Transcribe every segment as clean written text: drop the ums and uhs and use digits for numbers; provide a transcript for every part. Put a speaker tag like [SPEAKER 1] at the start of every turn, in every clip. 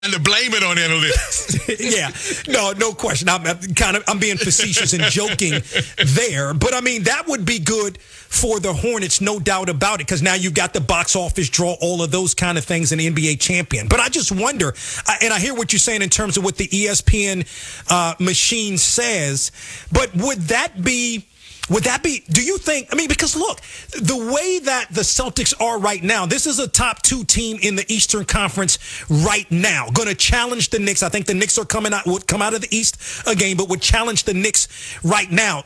[SPEAKER 1] And to blame it on analytics.
[SPEAKER 2] Yeah, no question. I'm being facetious and joking there, but I mean that would be good for the Hornets, no doubt about it, because now you've got the box office draw, all of those kind of things, an NBA champion. But I just wonder, and I hear what you're saying in terms of what the ESPN machine says, but would that be, do you think, I mean, because look, the way that the Celtics are right now, this is a top 2 team in the Eastern Conference right now. Going to challenge the Knicks. I think the Knicks would come out of the East again, but would challenge the Knicks right now.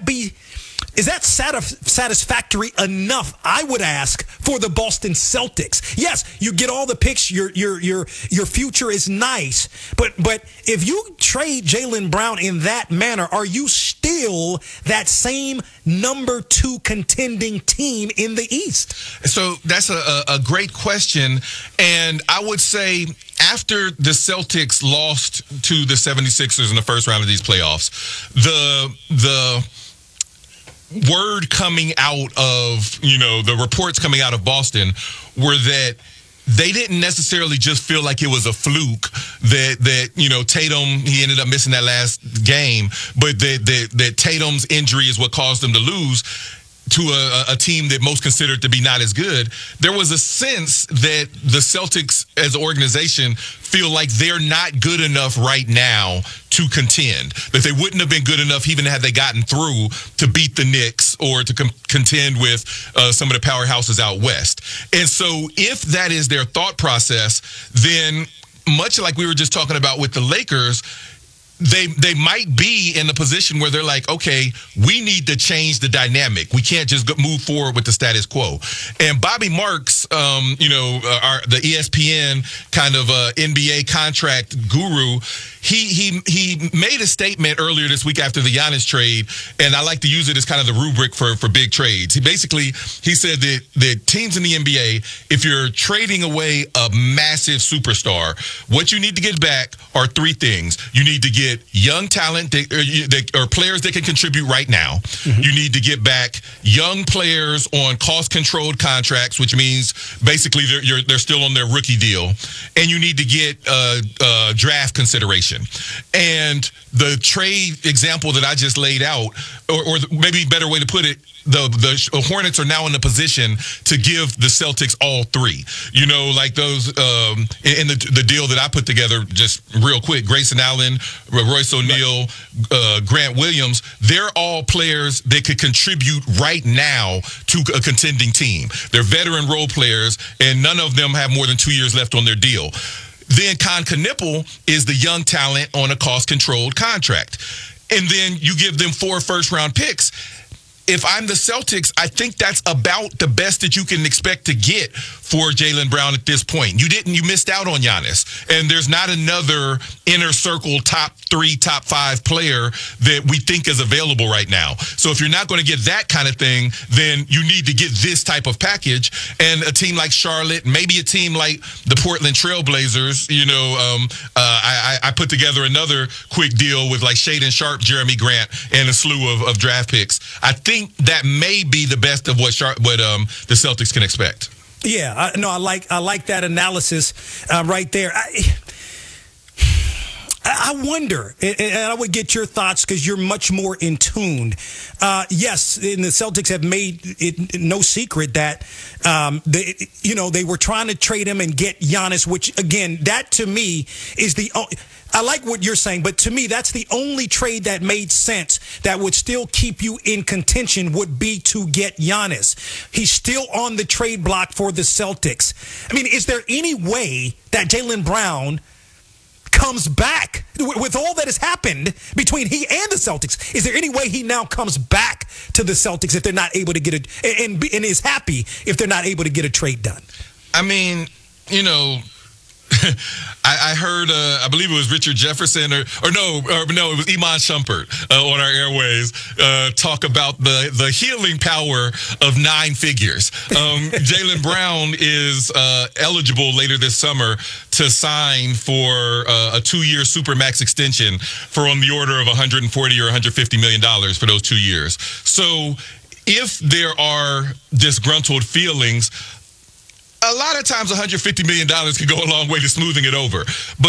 [SPEAKER 2] Is that satisfactory enough, I would ask, for the Boston Celtics? Yes, you get all the picks. Your future is nice. But if you trade Jaylen Brown in that manner, are you still that same number 2 contending team in the East?
[SPEAKER 1] So that's a great question. And I would say after the Celtics lost to the 76ers in the first round of these playoffs, the word coming out of, the reports coming out of Boston were that they didn't necessarily just feel like it was a fluke that Tatum, he ended up missing that last game, but that Tatum's injury is what caused them to lose to a team that most considered to be not as good. There was a sense that the Celtics as an organization feel like they're not good enough right now to contend, that they wouldn't have been good enough even had they gotten through to beat the Knicks or to contend with some of the powerhouses out west. And so if that is their thought process, then much like we were just talking about with the Lakers, they might be in a position where they're like, okay, we need to change the dynamic. We can't just move forward with the status quo. And Bobby Marks, the ESPN kind of NBA contract guru, he made a statement earlier this week after the Giannis trade, and I like to use it as kind of the rubric for big trades. He said that teams in the NBA, if you're trading away a massive superstar, what you need to get back are 3 things. You need to get young talent or players that can contribute right now. Mm-hmm. You need to get back young players on cost-controlled contracts, which means basically they're still on their rookie deal. And you need to get draft consideration. And the trade example that I just laid out, or maybe a better way to put it, the Hornets are now in the position to give the Celtics all 3. Like those in the deal that I put together, just real quick, Grayson Allen, Royce O'Neal, Grant Williams, they're all players that could contribute right now to a contending team. They're veteran role players, and none of them have more than 2 years left on their deal. Then Con Knipple is the young talent on a cost-controlled contract. And then you give them 4 first-round picks. If I'm the Celtics, I think that's about the best that you can expect to get for Jaylen Brown at this point. You missed out on Giannis, and there's not another inner circle top 3, top 5 player that we think is available right now. So if you're not going to get that kind of thing, then you need to get this type of package. And a team like Charlotte, maybe a team like the Portland Trailblazers, I put together another quick deal with like Shaedon Sharpe, Jeremy Grant, and a slew of draft picks. I think that may be the best of what the Celtics can expect.
[SPEAKER 2] Yeah, I like that analysis right there. I wonder, and I would get your thoughts because you're much more in tune. Yes, and the Celtics have made it no secret that they were trying to trade him and get Giannis, which again, that to me is I like what you're saying, but to me, that's the only trade that made sense that would still keep you in contention would be to get Giannis. He's still on the trade block for the Celtics. I mean, is there any way that Jaylen Brown comes back with all that has happened between he and the Celtics? Is there any way he now comes back to the Celtics if they're not able to get and is happy if they're not able to get a trade done?
[SPEAKER 1] I mean, I heard, I believe it was Richard Jefferson, or no, it was Iman Shumpert on our airways talk about the healing power of 9 figures. Jaylen Brown is eligible later this summer to sign for a 2-year Supermax extension for on the order of $140 or $150 million for those 2 years. So if there are disgruntled feelings, a lot of times $150 million can go a long way to smoothing it over. But